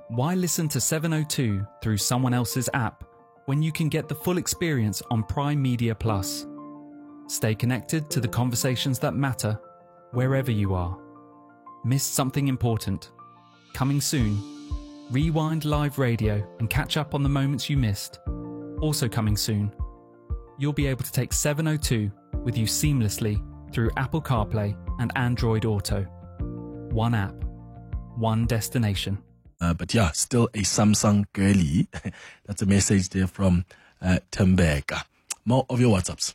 Why listen to 702 through someone else's app when you can get the full experience on Prime Media Plus? Stay connected to the conversations that matter wherever you are. Missed something important? Coming soon. Rewind live radio and catch up on the moments you missed. Also coming soon. You'll be able to take 702 with you seamlessly through Apple CarPlay and Android Auto. One app, one destination. But yeah, still a Samsung girly. That's a message there from Tembeka. More of your WhatsApps.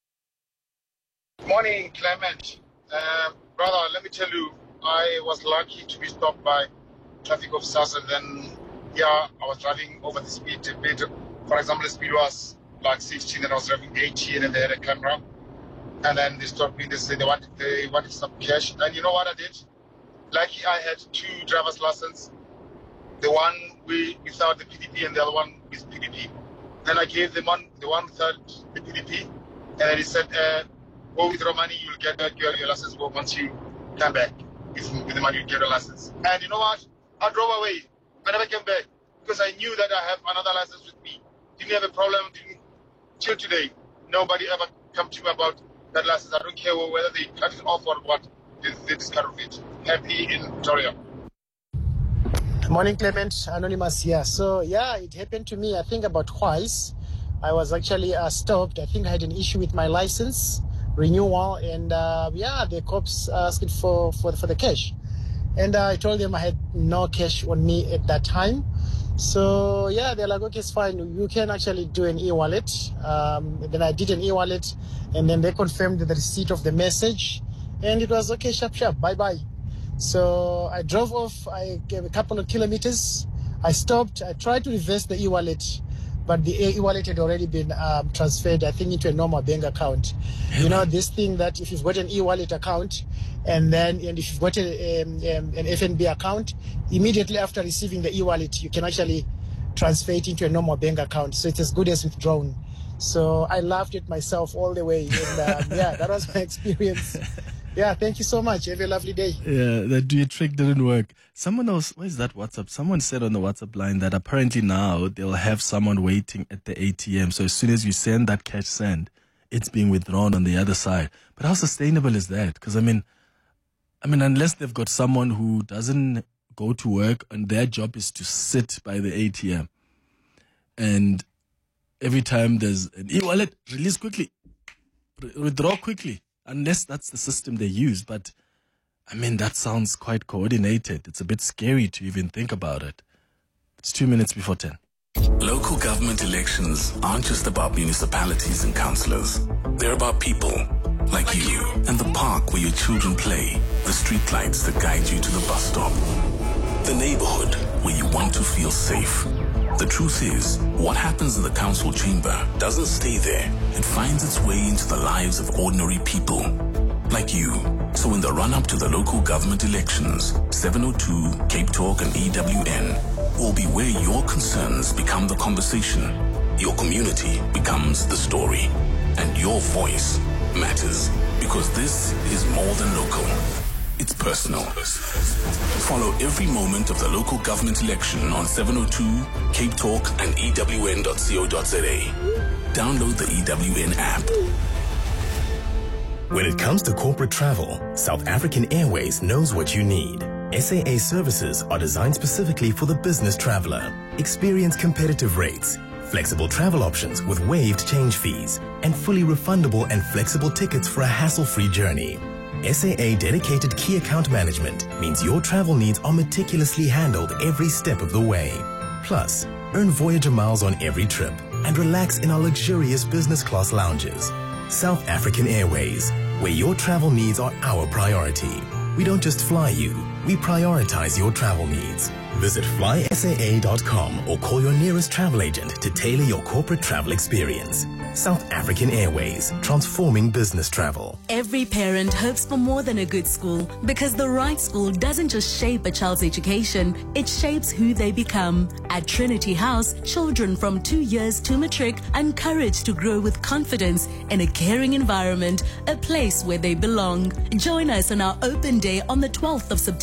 Morning, Clement. Brother, let me tell you, I was lucky to be stopped by traffic officers, and then, I was driving over the speed limit. For example, the speed was like 16 and I was driving 18 and they had a camera. And then they stopped me. They said they wanted some cash. And you know what I did? Lucky I had 2 driver's licenses. The one without the PDP and the other one with PDP. Then I gave them the one without the PDP. And then he said, go withdraw money, you'll get back your license once you come back. With the money, you get a license. And you know what? I drove away. I never came back because I knew that I have another license with me. Didn't have a problem till today. Nobody ever come to me about that license. I don't care whether they cut it off or what. They discard of it. Happy in Victoria. Morning, Clement. Anonymous here. So, it happened to me, I think, about twice. I was actually stopped. I think I had an issue with my license renewal. And, the cops asked for the cash. And I told them I had no cash on me at that time. So, they're like, okay, it's fine. You can actually do an e-wallet. Then I did an e-wallet. And then they confirmed the receipt of the message. And it was, okay, sharp, bye-bye. So I drove off. I gave a couple of kilometers. I stopped. I tried to reverse the e-wallet, but the e-wallet had already been transferred, I think, into a normal bank account. You know, this thing that if you've got an e-wallet account and if you've got an FNB account, immediately after receiving the e-wallet, you can actually transfer it into a normal bank account. So it's as good as withdrawn. So I laughed at myself all the way. And that was my experience. Thank you so much. Have a lovely day. Yeah, that trick didn't work. Someone else, where's that WhatsApp? Someone said on the WhatsApp line that apparently now they'll have someone waiting at the ATM. So as soon as you send that cash send, it's being withdrawn on the other side. But how sustainable is that? Because I mean, unless they've got someone who doesn't go to work and their job is to sit by the ATM, and every time there's an e-wallet, release quickly, withdraw quickly. Unless that's the system they use. But, that sounds quite coordinated. It's a bit scary to even think about it. It's 2 minutes before 10. Local government elections aren't just about municipalities and councillors. They're about people like you and the park where your children play, the street lights that guide you to the bus stop, the neighborhood where you want to feel safe. The truth is, what happens in the council chamber doesn't stay there. It finds its way into the lives of ordinary people, like you. So in the run-up to the local government elections, 702, Cape Talk and EWN will be where your concerns become the conversation, your community becomes the story, and your voice matters, because this is more than local. It's personal. Follow every moment of the local government election on 702, Cape Talk, and EWN.co.za. Download the EWN app. When it comes to corporate travel, South African Airways knows what you need. SAA services are designed specifically for the business traveler. Experience competitive rates, flexible travel options with waived change fees, and fully refundable and flexible tickets for a hassle-free journey. SAA dedicated key account management means your travel needs are meticulously handled every step of the way. Plus, earn Voyager miles on every trip and relax in our luxurious business class lounges. South African Airways, where your travel needs are our priority. We don't just fly you, we prioritize your travel needs. Visit flysaa.com or call your nearest travel agent to tailor your corporate travel experience. South African Airways, transforming business travel. Every parent hopes for more than a good school, because the right school doesn't just shape a child's education, it shapes who they become. At Trinity House, children from 2 years to matric are encouraged to grow with confidence in a caring environment, a place where they belong. Join us on our open day on the 12th of September.